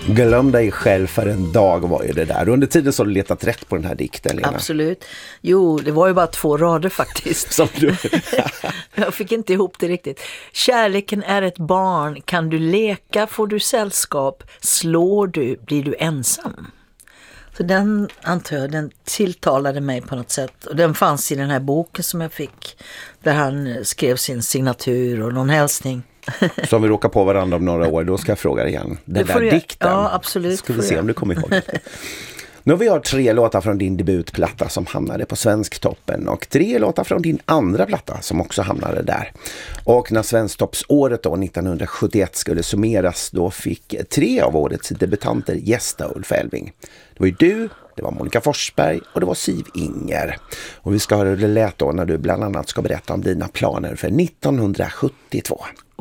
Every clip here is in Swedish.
Glöm dig själv för en dag var ju det där. Under tiden så har du letat rätt på den här dikten, Lena. Absolut. Jo, det var ju bara 2 rader faktiskt. Som du... Jag fick inte ihop det riktigt. Kärleken är ett barn. Kan du leka får du sällskap. Slår du blir du ensam. Så den, antar jag, den tilltalade mig på något sätt. Och den fanns i den här boken som jag fick. Där han skrev sin signatur och någon hälsning. Så om vi råkar på varandra om några år, då ska jag fråga dig igen. Den där dikten. Ja, absolut. Ska vi se om du kommer ihåg det. Nu har vi 3 låtar från din debutplatta som hamnade på Svensktoppen och 3 låtar från din andra platta som också hamnade där. Och när Svensktoppsåret då 1971 skulle summeras, då fick 3 av årets debutanter gästa Ulf Elving. Det var ju du, det var Monica Forsberg och det var Siv Inger. Och vi ska höra hur det lät då när du bland annat ska berätta om dina planer för 1972.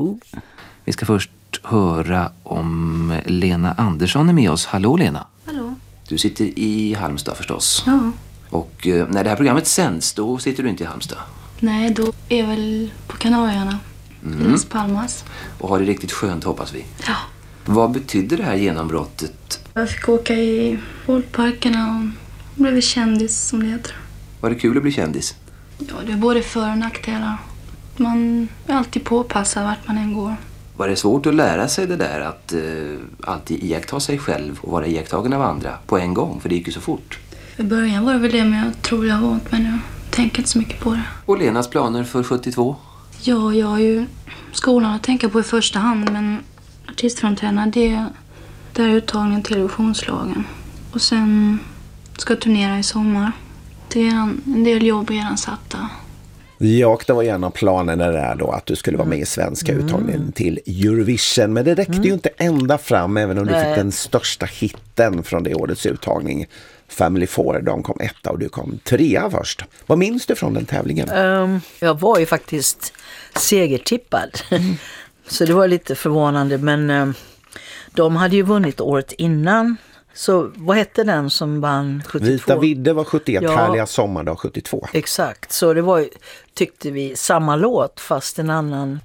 Vi ska först höra om Lena Andersson är med oss. Hallå Lena. Hallå. Du sitter i Halmstad förstås. Ja. Och när det här programmet sänds, då sitter du inte i Halmstad. Nej, då är jag väl på Kanarierna. I Las Palmas. Och har det riktigt skönt, hoppas vi. Ja. Vad betyder det här genombrottet? Jag fick åka i bollparkerna och blev kändis som det heter. Var det kul att bli kändis? Ja, det är både för- och nackdelar. Man är alltid påpassad vart man än går. Var det svårt att lära sig det där att alltid iaktta sig själv och vara iakttagen av andra på en gång? För det gick ju så fort. I början var det väl det, men jag tror jag har vant mig nu. Tänker inte så mycket på det. Och Lenas planer för 72? Ja, jag har ju skolan att tänka på i första hand, men artistframträdande, det är uttagningen till Eurovisionsslagen. Och sen ska jag turnera i sommar. Det är en del jobb redan satta. Ja, och det var en av planerna där då att du skulle vara med i svenska uttagningen till Eurovision. Men det räckte ju inte ända fram, även om du fick den största hitten från det årets uttagning. Family 4, de kom 1 och du kom 3 först. Vad minns du från den tävlingen? Jag var ju faktiskt segertippad. Så det var lite förvånande, men de hade ju vunnit året innan. Så vad hette den som vann 72? Vita Vidde var 71, ja, Härliga sommardag 72. Exakt, så det var ju, tyckte vi, samma låt fast en annan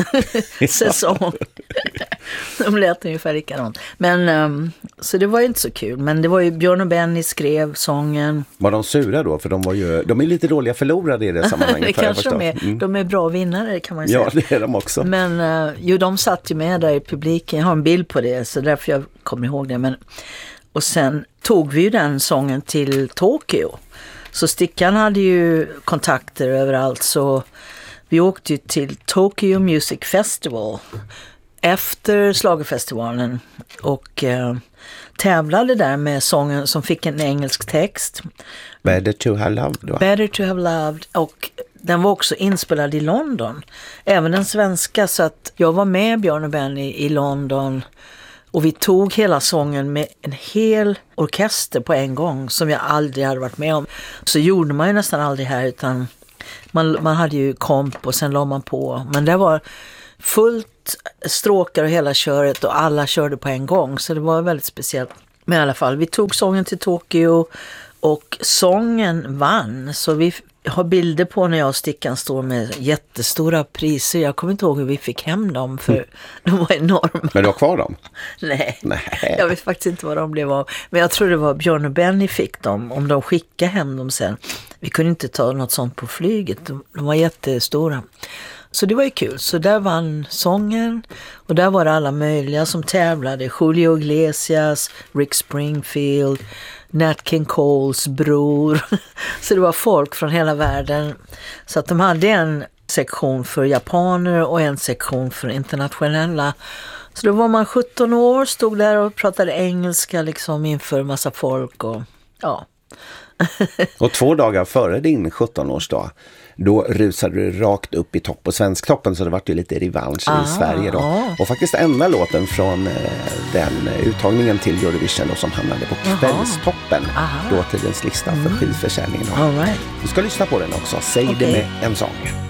säsong. De lät ungefär likadant. Men så det var ju inte så kul. Men det var ju Björn och Benny skrev sången. Var de sura då? För de är lite dåliga förlorade i det sammanhanget. Det kanske de är. De är bra vinnare, kan man säga. Ja, det är de också. Men de satt ju med där i publiken. Jag har en bild på det, så därför jag kommer ihåg det. Och sen tog vi ju den sången till Tokyo. Så Stickan hade ju kontakter överallt, så vi åkte ju till Tokyo Music Festival efter Schlagerfestivalen och tävlade där med sången som fick en engelsk text. Better to have loved. Va? Better to have loved. Och den var också inspelad i London. Även den svenska, så att jag var med Björn och Benny i London. Och vi tog hela sången med en hel orkester på en gång som jag aldrig hade varit med om. Så gjorde man ju nästan aldrig här, utan man hade ju komp och sen la man på. Men det var fullt stråkar och hela köret och alla körde på en gång. Så det var väldigt speciellt. Men i alla fall, vi tog sången till Tokyo och sången vann. Så vi har bilder på när jag och Stickan står med jättestora priser. Jag kommer inte ihåg hur vi fick hem dem, för de var enorma. Men du har kvar dem? Nej, jag vet faktiskt inte vad de blev av. Men jag tror det var Björn och Benny fick dem, om de skickade hem dem sen. Vi kunde inte ta något sånt på flyget. De var jättestora. Så det var ju kul. Så där vann sången. Och där var det alla möjliga som tävlade. Julio Iglesias, Rick Springfield, Nat King Coles bror. Så det var folk från hela världen. Så att de hade en sektion för japaner och en sektion för internationella. Så då var man 17 år, stod där och pratade engelska liksom inför massa folk och ja. Och 2 dagar före din 17-årsdag, då rusade du rakt upp i topp på Svensktoppen, så det var ju lite revansch i Sverige då. Och faktiskt enda låten från den uttagningen till Eurovision då, som hamnade på kvällstoppen, då tidens lista för skivförsäljningen. All right. Du ska lyssna på den också, säg det med en sång.